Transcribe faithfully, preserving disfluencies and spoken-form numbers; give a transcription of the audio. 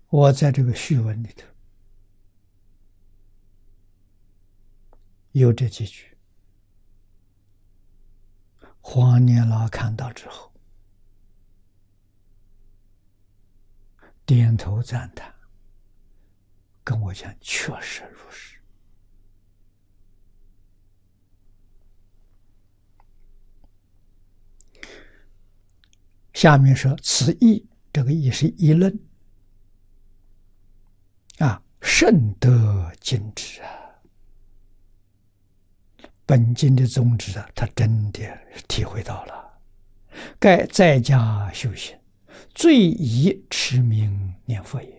我在这个序文里头有这几句，黄年老看到之后，点头赞叹，跟我讲，确实如是。下面说此义，这个义是议论啊，甚得尽止啊。本经的宗旨啊，他真的体会到了。盖在家修行，最宜持名念佛也。